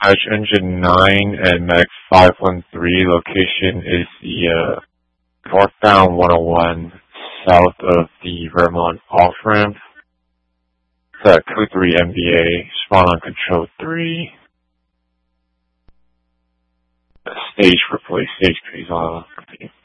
Dispatch Engine 9 and Medic 513. Location is the northbound 101 south of the Vermont off-ramp. It's at Code 3 MBA, spawn on Control 3. Stage for police, stage please,